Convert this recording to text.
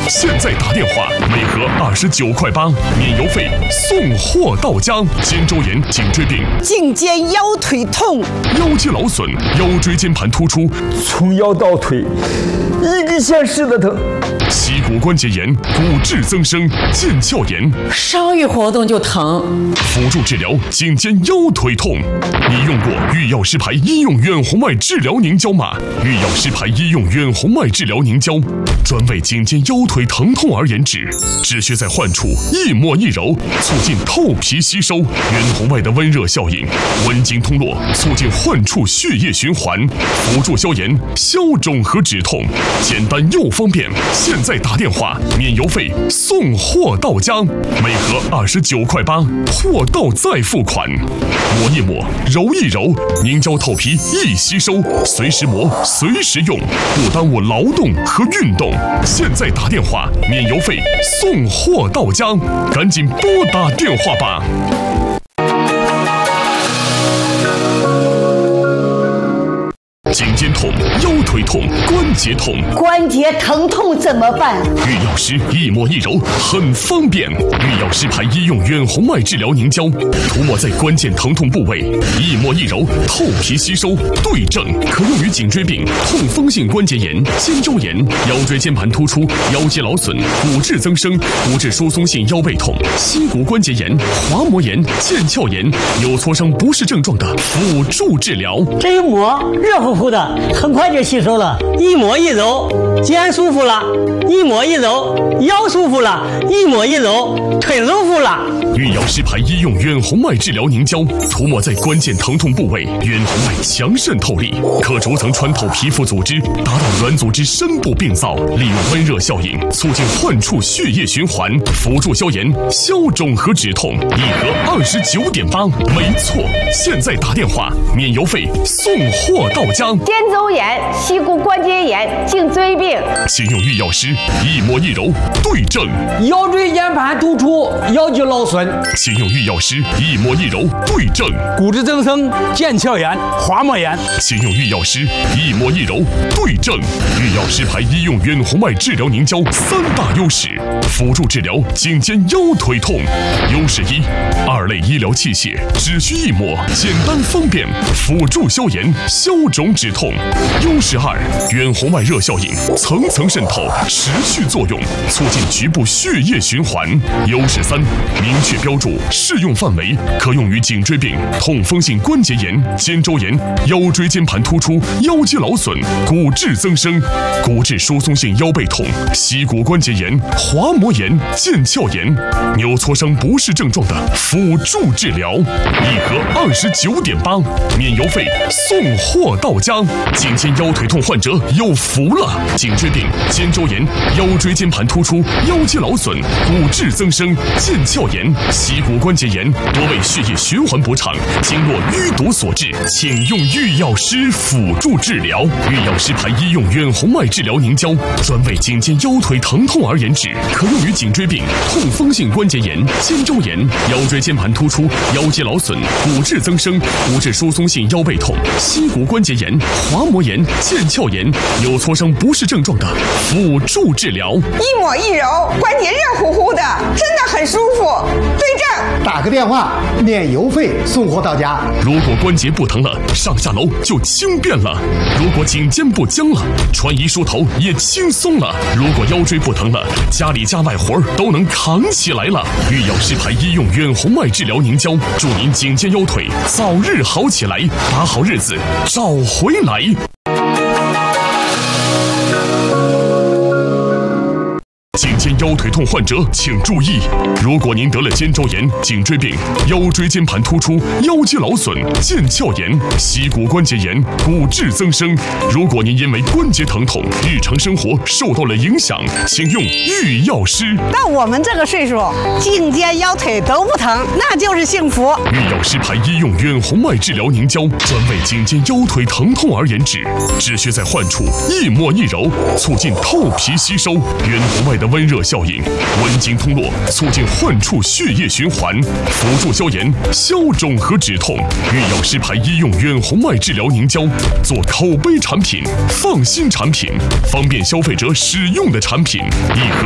现在打电话，每盒29块8，免邮费，送货到家。肩周炎、颈椎病、 颈肩腰腿痛、 腰肌劳损、腰椎间盘突出， 从腰到腿一个县市的疼。 膝骨关节炎、骨质增生、腱鞘炎， 稍一活动就疼。 辅助治疗颈肩腰腿痛。你用过御药师牌医用远红外治疗凝胶吗？御药师牌医用远红外治疗凝胶，专为颈肩腰腿疼痛而研制，只需在患处一抹一揉，促进透皮吸收，远红外的温热效应，温经通络，促进患处血液循环，辅助消炎、消肿和止痛，简单又方便。现在打电话，免邮费，送货到家，每盒29块8，货到再付款。抹一抹，揉一揉，凝胶透皮易吸收，随时磨，随时用，不耽误劳动和运动。现在打电话，免邮费，送货到家，赶紧拨打电话吧。颈肩痛、腰腿痛、关节痛， 关节疼痛怎么办？ 御药师一抹一揉，很方便。御药师牌医用远红外治疗凝胶，涂抹在关键疼痛部位，一抹一揉，透皮吸收，对症，可用于颈椎病、痛风性关节炎、肩周炎、腰椎间盘突出、腰肌劳损、骨质增生、骨质疏松性腰背痛、膝骨关节炎、滑膜炎、腱鞘炎、扭挫伤不适症状的辅助治疗。 这一抹热乎乎的，很快就吸收了。一抹一揉，肩舒服了；一抹一揉，腰舒服了；一抹一揉，腿舒服了。 御药师牌医用远红外治疗凝胶，涂抹在关键疼痛部位，远红外强渗透力，可逐层穿透皮肤组织，达到软组织深部病灶，利用温热效应，促进患处血液循环，辅助消炎、消肿和止痛。一盒29.8，没错，现在打电话，免邮费，送货到家。 肩周炎、膝骨关节炎、颈椎病， 请用御药师一抹一揉，对症。 腰椎间盘突出、腰肌劳损， 请用御药师一抹一揉，对症。 骨质增生、腱鞘炎、滑膜炎， 请用御药师一抹一揉，对症。御药师牌医用远红外治疗凝胶3大优势，辅助治疗颈肩腰腿痛。优势1，二类医疗器械，只需一抹，简单方便，辅助消炎、消肿止痛。优势2，远红外热效应，层层渗透，持续作用，促进局部血液循环。优势3，明确标注，适用范围可用于颈椎病、痛风性关节炎、肩周炎、腰椎间盘突出、腰肌劳损、骨质增生、骨质疏松性腰背痛、膝骨关节炎、滑膜炎、腱鞘炎、扭挫伤不适症状的辅助治疗。一盒29.8，免邮费，送货到家。颈肩腰腿痛患者有福了！颈椎病、肩周炎、腰椎间盘突出、腰肌劳损、骨质增生、腱鞘炎、膝骨关节炎，多为血液循环不畅、经络淤堵所致，请用御药师辅助治疗。御药师牌医用远红外治疗凝胶，专为颈肩腰腿疼痛而研制，可用于颈椎病、痛风性关节炎、肩周炎、腰椎间盘突出、腰肌劳损、骨质增生、骨质疏松性腰背痛、膝骨关节炎、滑膜炎、腱鞘炎、扭挫伤不适症状的辅助治疗。 一抹一揉，关节热乎乎的，真的很舒服。对症， 打个电话，免邮费，送货到家。 如果关节不疼了，上下楼就轻便了；如果颈肩不僵了，穿衣梳头也轻松了；如果腰椎不疼了，家里家外活都能扛起来了。御药师牌医用远红外治疗凝胶，祝您颈肩腰腿早日好起来，把好日子找回来。颈肩腰腿痛患者请注意，如果您得了肩周炎、颈椎病、腰椎间盘突出、腰肌劳损、腱鞘炎、膝骨关节炎、骨质增生，如果您因为关节疼痛，日常生活受到了影响，请用御药师。 到我们这个岁数，颈肩腰腿都不疼，那就是幸福。 御药师牌医用远红外治疗凝胶，专为颈肩腰腿疼痛而研制，只需在患处一抹一揉，促进透皮吸收，远红外的温热效应，温经通络，促进患处血液循环，辅助消炎、消肿和止痛。御药师牌医用远红外治疗凝胶，做口碑产品、放心产品、方便消费者使用的产品，一盒